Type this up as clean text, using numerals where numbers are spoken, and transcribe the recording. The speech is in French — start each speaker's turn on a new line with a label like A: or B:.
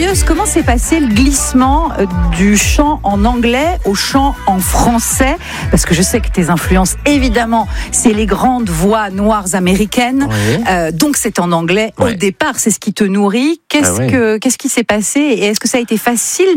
A: curieuse, comment s'est passé le glissement du chant en anglais au chant en français? Parce que je sais que tes influences, évidemment, c'est les grandes voix noires américaines. Oui. Donc c'est en anglais au départ, c'est ce qui te nourrit. Qu'est-ce qui s'est passé et est-ce que ça a été facile